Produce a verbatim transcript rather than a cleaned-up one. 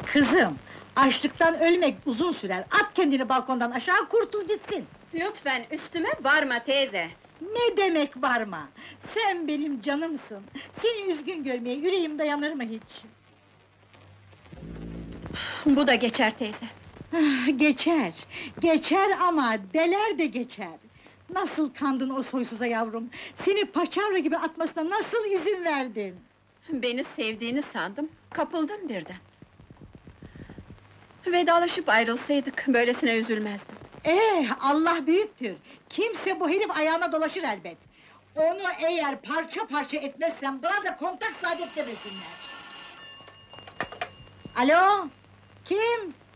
Kızım, açlıktan ölmek uzun sürer. At kendini balkondan aşağı, kurtul gitsin. Lütfen üstüme varma teyze! Ne demek varma? Sen benim canımsın. Seni üzgün görmeye yüreğim dayanır mı hiç? Bu da geçer teyze! Ah, geçer, geçer ama deler de geçer. Nasıl kandın o soysuza yavrum? Seni paçavra gibi atmasına nasıl izin verdin? Beni sevdiğini sandım, kapıldım birden! Vedalaşıp ayrılsaydık, böylesine üzülmezdim! Eh, Allah büyüktür! Kimse bu herif ayağına dolaşır elbet! Onu eğer parça parça etmezsem, bana da kontak saadet demesinler! Alo? Kim?